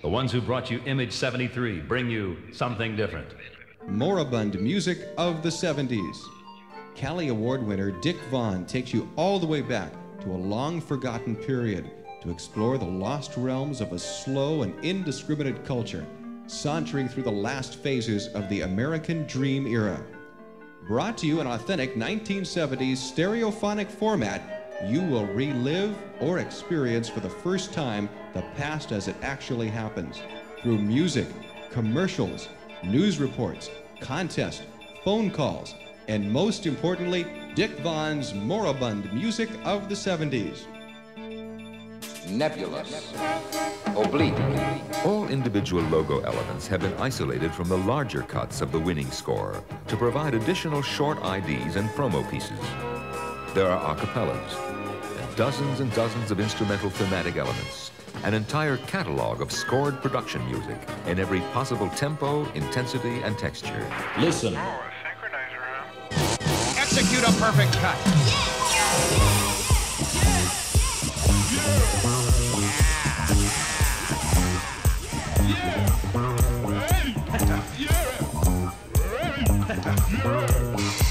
The ones who brought you Image 73 bring you something different. Moribund music of the 70s. Callie Award winner Dick Vaughan takes you all the way back to a long-forgotten period to explore the lost realms of a slow and indiscriminate culture, sauntering through the last phases of the American Dream era. Brought to you in authentic 1970s stereophonic format, you will relive or experience for the first time the past as it actually happens through music, commercials, news reports, contests, phone calls, and most importantly, Dick Vaughan's moribund music of the 70s. Nebulous, oblique. All individual logo elements have been isolated from the larger cuts of the winning score to provide additional short IDs and promo pieces. There are acapellas, and dozens of instrumental thematic elements, an entire catalog of scored production music in every possible tempo, intensity, and texture. Listen. Oh, a synchronizer, huh? Execute a perfect cut. Yeah.